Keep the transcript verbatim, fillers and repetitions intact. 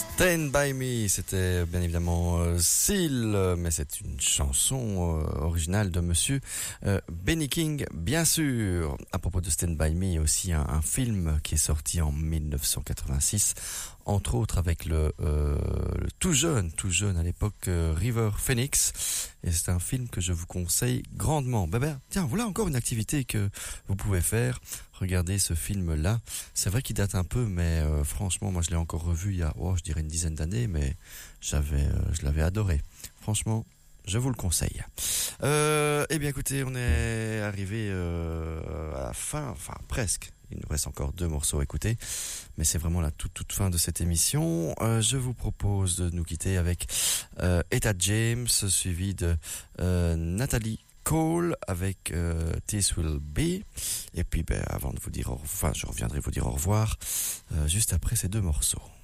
Stand By Me, c'était bien évidemment euh, Seal, mais c'est une chanson euh, originale de monsieur euh, Benny King, bien sûr. À propos de Stand By Me, il y a aussi un, un film qui est sorti en dix-neuf cent quatre-vingt-six, entre autres avec le, euh, le tout jeune, tout jeune à l'époque, euh, River Phoenix. Et c'est un film que je vous conseille grandement. Ben ben, tiens, voilà encore une activité que vous pouvez faire. Regardez ce film-là. C'est vrai qu'il date un peu, mais euh, franchement, moi je l'ai encore revu il y a, oh, je dirais une dizaine d'années, mais j'avais, euh, je l'avais adoré. Franchement, je vous le conseille. Euh, eh bien, écoutez, on est arrivé euh, à la fin, enfin presque. Il nous reste encore deux morceaux à écouter, mais c'est vraiment la toute toute fin de cette émission. Euh, je vous propose de nous quitter avec euh, Etta James, suivi de euh, Nathalie Cole avec euh, This Will Be. Et puis, ben, avant de vous dire, au, enfin, je reviendrai vous dire au revoir euh, juste après ces deux morceaux.